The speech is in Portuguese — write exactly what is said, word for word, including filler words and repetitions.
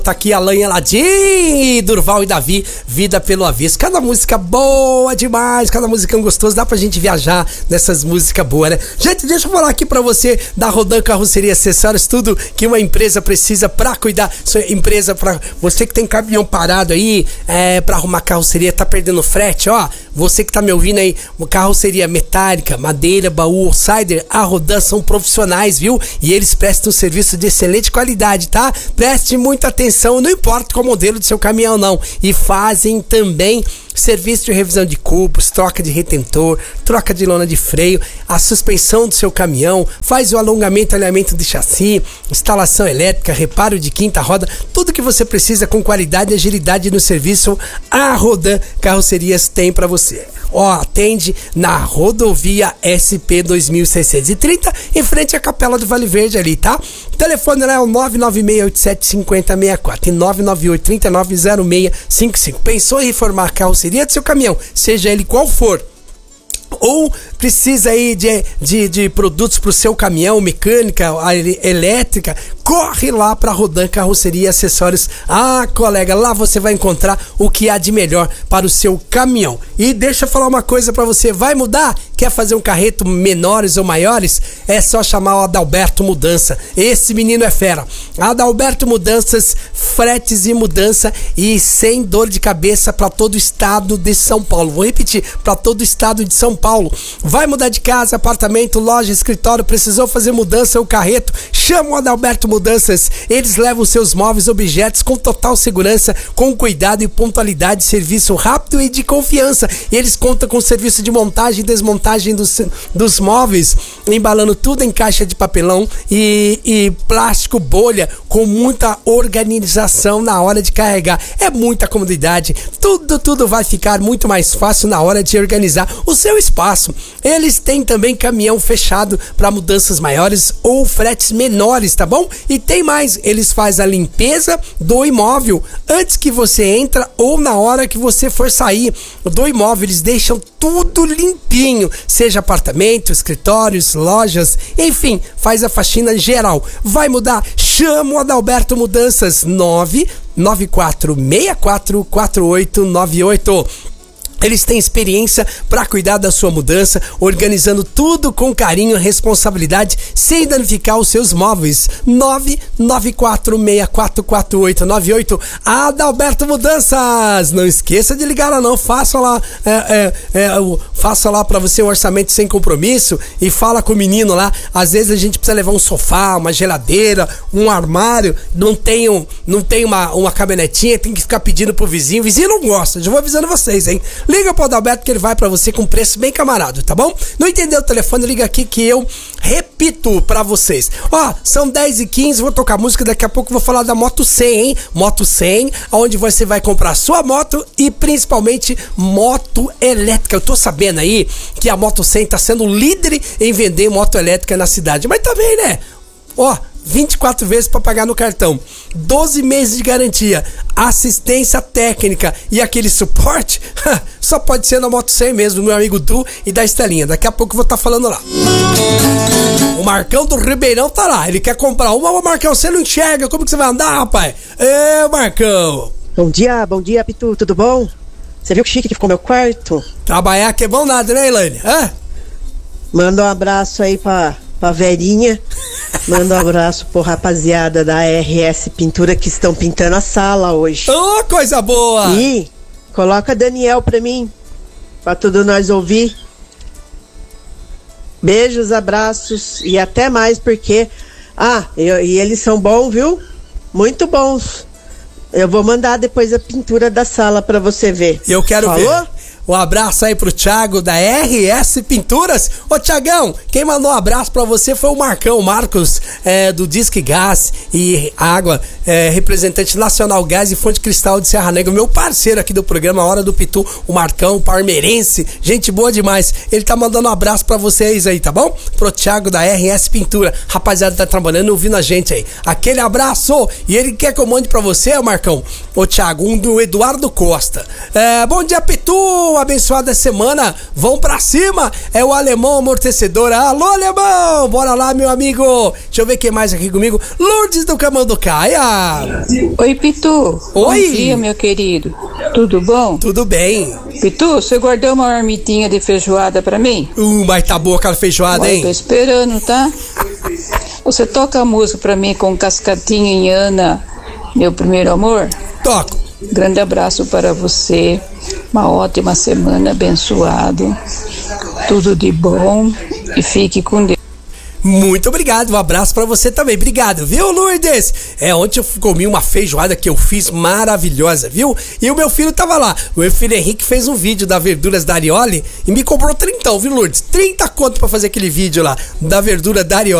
Tá aqui Alan e Aladim, Durval e Davi, Vida pelo Avesso. Cada música boa demais, cada música gostosa, dá pra gente viajar nessas músicas boas, né? Gente, deixa eu falar aqui pra você da Rodan Carroceria Acessórios, tudo que uma empresa precisa pra cuidar. Sua empresa, pra você que tem caminhão parado aí, é, pra arrumar carroceria, tá perdendo frete, ó. Você que tá me ouvindo aí, carroceria metálica, madeira, baú, outsider, a Rodan são profissionais, viu? E eles prestam um serviço de excelente qualidade, tá? Preste muita atenção. Não importa qual modelo do seu caminhão não, e fazem também serviço de revisão de cubos, troca de retentor, troca de lona de freio, a suspensão do seu caminhão, faz o alongamento e alinhamento de chassi, instalação elétrica, reparo de quinta roda, tudo que você precisa com qualidade e agilidade no serviço, a Rodan Carrocerias tem para você. Ó, atende na rodovia S P dois mil seiscentos e trinta, em frente à Capela do Vale Verde ali, tá? O telefone lá é o nove nove seis oito sete cinco zero seis quatro e nove nove oito, três nove zero seis cinco cinco. Pensou em reformar a carroceria do seu caminhão, seja ele qual for, ou precisa aí de, de, de produtos para o seu caminhão, mecânica, elétrica, corre lá para Rodan Carroceria e Acessórios. Ah, colega, lá você vai encontrar o que há de melhor para o seu caminhão. E deixa eu falar uma coisa para você, vai mudar? Quer fazer um carreto menores ou maiores? É só chamar o Adalberto Mudança. Esse menino é fera. Adalberto Mudanças, fretes e mudança e sem dor de cabeça para todo o estado de São Paulo. Vou repetir, para todo o estado de São Paulo. Vai mudar de casa, apartamento, loja, escritório, precisou fazer mudança ou carreto? Chama o Adalberto Mudanças. Eles levam seus móveis, objetos com total segurança, com cuidado e pontualidade, serviço rápido e de confiança. E eles contam com serviço de montagem e desmontagem Dos, dos móveis, embalando tudo em caixa de papelão e, e plástico bolha, com muita organização na hora de carregar. É muita comodidade, tudo, tudo vai ficar muito mais fácil na hora de organizar o seu espaço. Eles têm também caminhão fechado para mudanças maiores ou fretes menores, tá bom? E tem mais, eles fazem a limpeza do imóvel antes que você entra ou na hora que você for sair do imóvel. Eles deixam tudo limpinho, seja apartamento, escritórios, lojas, enfim, faz a faxina geral. Vai mudar? Chama o Adalberto Mudanças, nove nove quatro seis quatro quatro oito nove oito. Eles têm experiência para cuidar da sua mudança, organizando tudo com carinho e responsabilidade, sem danificar os seus móveis. nove nove quatro seis quatro quatro oito nove oito. Adalberto Mudanças. Não esqueça de ligar lá não, faça lá, é, é, é, faça lá para você um orçamento sem compromisso e fala com o menino lá. Às vezes a gente precisa levar um sofá, uma geladeira, um armário, não tem, um, não tem uma, uma caminhonetinha, tem que ficar pedindo pro vizinho. O vizinho não gosta, já vou avisando vocês, hein? Liga pro Adalberto que ele vai pra você com preço bem camarada, tá bom? Não entendeu o telefone? Liga aqui que eu repito pra vocês. Ó, são dez e quinze, vou tocar música, daqui a pouco vou falar da Moto cem, hein? Moto cem, onde você vai comprar sua moto e principalmente moto elétrica. Eu tô sabendo aí que a Moto cem tá sendo líder em vender moto elétrica na cidade, mas também, né? Ó, vinte e quatro vezes para pagar no cartão, doze meses de garantia, assistência técnica e aquele suporte, só pode ser na Moto cem mesmo, meu amigo Du e da Estelinha. Daqui a pouco eu vou estar tá falando lá. O Marcão do Ribeirão tá lá, ele quer comprar uma. Ô Marcão, você não enxerga, como que você vai andar, rapaz? Ê, Marcão. Bom dia, bom dia, Pitu, tudo bom? Você viu que chique que ficou meu quarto? Trabalhar que é bom nada, né, Elaine? Hã? Manda um abraço aí pra... pra Verinha, manda um abraço pro rapaziada da R S Pintura que estão pintando a sala hoje. Ô, oh, coisa boa! E coloca Daniel pra mim, pra tudo nós ouvir. Beijos, abraços e até mais, porque... Ah, eu, e eles são bons, viu? Muito bons. Eu vou mandar depois a pintura da sala pra você ver. Eu quero Falou? ver. Um abraço aí pro Thiago da R S Pinturas. Ô Thiagão, quem mandou um abraço pra você foi o Marcão, o Marcos é, do Disque Gás e Água, é, representante nacional Gás e Fonte Cristal de Serra Negra, meu parceiro aqui do programa Hora do Pitu, o Marcão, o parmeirense, gente boa demais. Ele tá mandando um abraço pra vocês aí, tá bom? Pro Thiago da R S Pintura, rapaziada tá trabalhando e ouvindo a gente aí. Aquele abraço! E ele quer que eu mande pra você, Marcão, ô Thiago, um do Eduardo Costa. É, bom dia, Pitu! uma abençoada semana. Vão pra cima. É o Alemão Amortecedora. Alô, Alemão. Bora lá, meu amigo. Deixa eu ver quem mais aqui comigo. Lourdes do Camanducaia. Oi, Pitu. Oi. Bom dia, meu querido. Tudo bom? Tudo bem. Pitu, você guardou uma marmitinha de feijoada pra mim? Uh, mas tá boa aquela feijoada, Ué, hein? tô esperando, tá? Você toca a música pra mim com Cascatinha e Ana, meu primeiro amor? Toco. Grande abraço para você. Uma ótima semana, abençoado. Tudo de bom e fique com Deus. Muito obrigado, um abraço pra você também, obrigado, viu, Lourdes? É, ontem eu comi uma feijoada que eu fiz maravilhosa, viu? E o meu filho tava lá, o meu filho Henrique fez um vídeo da Verduras da Arioli e me cobrou trintão, viu, Lourdes? trinta conto pra fazer aquele vídeo lá, da Verdura da Arioli.